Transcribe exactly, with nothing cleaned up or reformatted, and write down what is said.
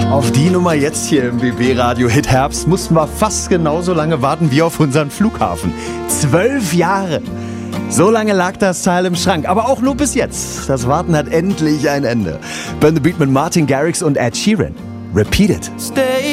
Auf die Nummer jetzt hier im B B-Radio Hit Herbst mussten wir fast genauso lange warten wie auf unseren Flughafen. Zwölf Jahre. So lange lag das Teil im Schrank, aber auch nur bis jetzt. Das Warten hat endlich ein Ende. Burn the Beat mit Martin Garrix und Ed Sheeran. Repeat it. Stay